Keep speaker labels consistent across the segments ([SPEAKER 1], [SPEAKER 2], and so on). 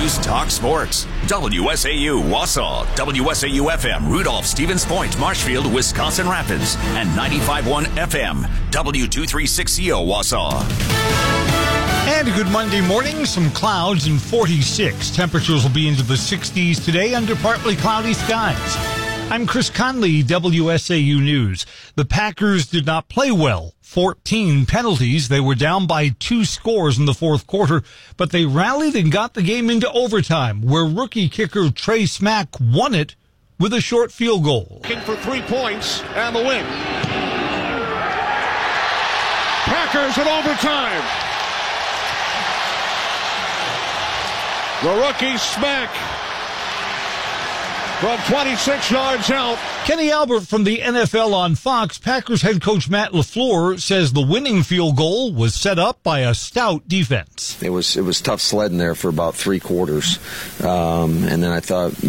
[SPEAKER 1] News Talk Sports. WSAU Wausau, WSAU-FM Rudolph, Stevens Point, Marshfield, Wisconsin Rapids, and 95.1 FM, W236CO Wausau.
[SPEAKER 2] And a good Monday morning, some clouds and 46. Temperatures will be into the 60s today under partly cloudy skies. I'm Chris Conley, WSAU News. The Packers did not play well. 14 penalties. They were down by 2 scores in the fourth quarter, but they rallied and got the game into overtime, where rookie kicker Trey Smack won it with a short field goal.
[SPEAKER 3] Looking for 3 points and the win. Packers in overtime. The rookie Smack from 26 yards out.
[SPEAKER 2] Kenny Albert from the NFL on Fox. Packers head coach Matt LaFleur says the winning field goal was set up by a stout defense.
[SPEAKER 4] It was tough sledding there for about 3 quarters. And then I thought,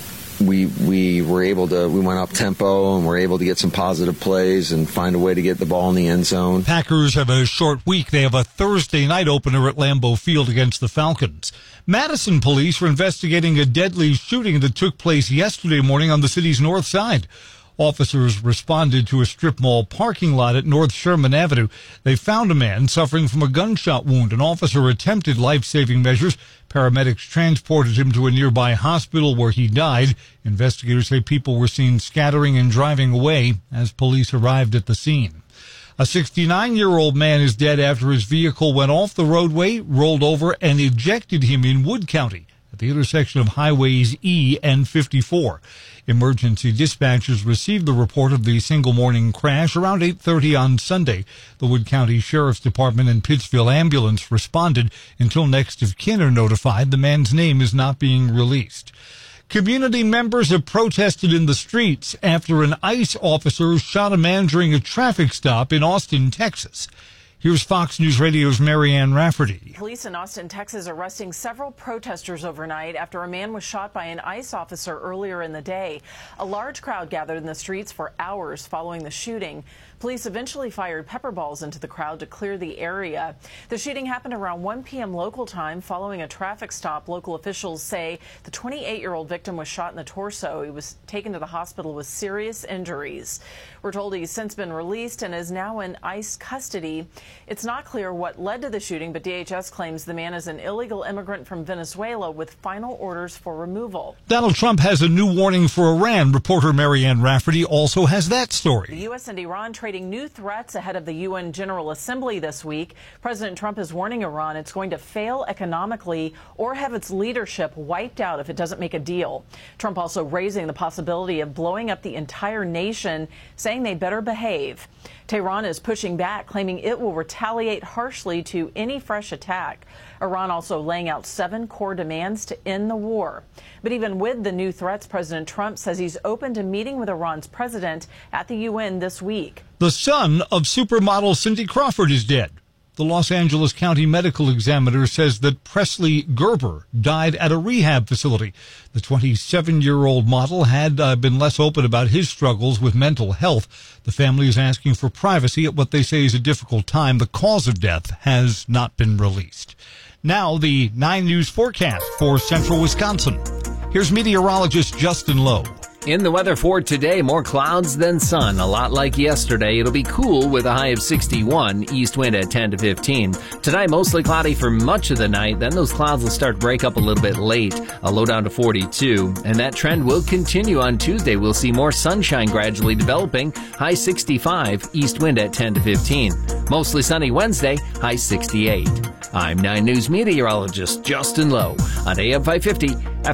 [SPEAKER 4] we went up tempo and were able to get some positive plays and find a way to get the ball in the end zone.
[SPEAKER 2] Packers have a short week. They have a Thursday night opener at Lambeau Field against the Falcons. Madison police are investigating a deadly shooting that took place yesterday morning on the city's north side. Officers responded to a strip mall parking lot at North Sherman Avenue. They found a man suffering from a gunshot wound. An officer attempted life-saving measures. Paramedics transported him to a nearby hospital where he died. Investigators say people were seen scattering and driving away as police arrived at the scene. A 69-year-old man is dead after his vehicle went off the roadway, rolled over, and ejected him in Wood County at the intersection of highways E and 54. Emergency dispatchers received the report of the single morning crash around 8:30 on Sunday. The Wood County Sheriff's Department and Pittsville Ambulance responded. Until next of kin are notified, the man's name is not being released. Community members have protested in the streets after an ICE officer shot a man during a traffic stop in Austin, Texas. Here's Fox News Radio's Marianne Rafferty.
[SPEAKER 5] Police in Austin, Texas, arresting several protesters overnight after a man was shot by an ICE officer earlier in the day. A large crowd gathered in the streets for hours following the shooting. Police eventually fired pepper balls into the crowd to clear the area. The shooting happened around 1 p.m. local time following a traffic stop. Local officials say the 28-year-old victim was shot in the torso. He was taken to the hospital with serious injuries. We're told he's since been released and is now in ICE custody. It's not clear what led to the shooting, but DHS claims the man is an illegal immigrant from Venezuela with final orders for removal.
[SPEAKER 2] Donald Trump has a new warning for Iran. Reporter Marianne Rafferty also has that story.
[SPEAKER 5] The U.S. and Iran trading new threats ahead of the UN General Assembly this week. President Trump is warning Iran it's going to fail economically or have its leadership wiped out if it doesn't make a deal. Trump also raising the possibility of blowing up the entire nation, saying they better behave. Tehran is pushing back, claiming it will retaliate harshly to any fresh attack. Iran also laying out 7 core demands to end the war. But even with the new threats, President Trump says he's open to meeting with Iran's president at the UN this week.
[SPEAKER 2] The son of supermodel Cindy Crawford is dead. The Los Angeles County Medical Examiner says that Presley Gerber died at a rehab facility. The 27-year-old model had been less open about his struggles with mental health. The family is asking for privacy at what they say is a difficult time. The cause of death has not been released. Now the 9 News forecast for central Wisconsin. Here's meteorologist Justin Lowe.
[SPEAKER 6] In the weather for today, more clouds than sun. A lot like yesterday. It'll be cool with a high of 61, east wind at 10 to 15. Tonight, mostly cloudy for much of the night. Then those clouds will start to break up a little bit late. A low down to 42. And that trend will continue on Tuesday. We'll see more sunshine gradually developing. High 65, east wind at 10 to 15. Mostly sunny Wednesday, high 68. I'm 9 News meteorologist Justin Lowe on AM 550